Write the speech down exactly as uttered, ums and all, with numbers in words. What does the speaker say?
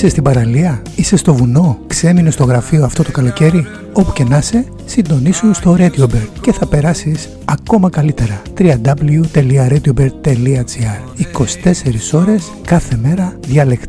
Είσαι στην παραλία, είσαι στο βουνό, ξέμεινε στο γραφείο αυτό το καλοκαίρι. Όπου και να είσαι, συντονίσου στο RadioBird και θα περάσεις ακόμα καλύτερα. double-u double-u double-u τελεία radiobird τελεία gr είκοσι τέσσερις ώρες κάθε μέρα, διαλεκτικά